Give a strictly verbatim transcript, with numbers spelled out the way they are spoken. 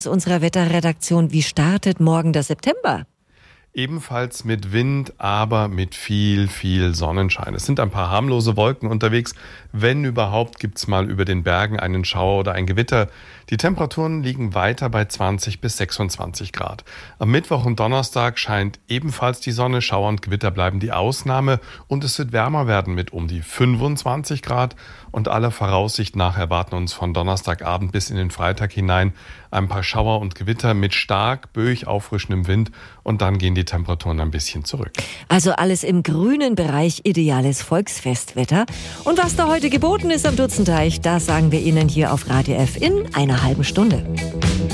Unserer Wetterredaktion, wie startet morgen der September? Ebenfalls mit Wind, aber mit viel, viel Sonnenschein. Es sind ein paar harmlose Wolken unterwegs. Wenn überhaupt, gibt's mal über den Bergen einen Schauer oder ein Gewitter. Die Temperaturen liegen weiter bei zwanzig bis sechsundzwanzig Grad. Am Mittwoch und Donnerstag scheint ebenfalls die Sonne. Schauer und Gewitter bleiben die Ausnahme. Und es wird wärmer werden mit um die fünfundzwanzig Grad. Und aller Voraussicht nach erwarten uns von Donnerstagabend bis in den Freitag hinein ein paar Schauer und Gewitter mit stark böig auffrischendem Wind. Und dann gehen die Temperaturen ein bisschen zurück. Also alles im grünen Bereich, ideales Volksfestwetter. Und was da heute geboten ist am Dutzenteich, das sagen wir Ihnen hier auf Radio F in einer halben Stunde.